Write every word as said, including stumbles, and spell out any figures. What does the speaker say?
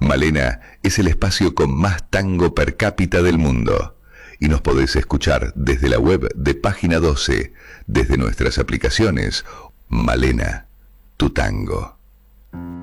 Malena es el espacio con más tango per cápita del mundo. Y nos podés escuchar desde la web de Página doce, desde nuestras aplicaciones. Malena, tu tango.